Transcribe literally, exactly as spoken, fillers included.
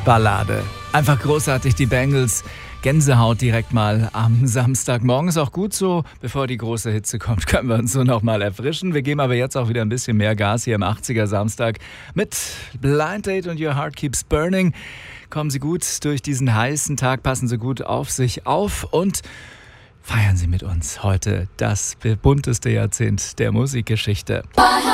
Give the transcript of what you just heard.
Ballade. Einfach großartig, die Bangles. Gänsehaut direkt mal am Samstagmorgen. Ist auch gut so. Bevor die große Hitze kommt, können wir uns so noch mal erfrischen. Wir geben aber jetzt auch wieder ein bisschen mehr Gas hier im achtziger Samstag mit Blind Date und Your Heart Keeps Burning. Kommen Sie gut durch diesen heißen Tag, passen Sie gut auf sich auf und feiern Sie mit uns heute das bunteste Jahrzehnt der Musikgeschichte.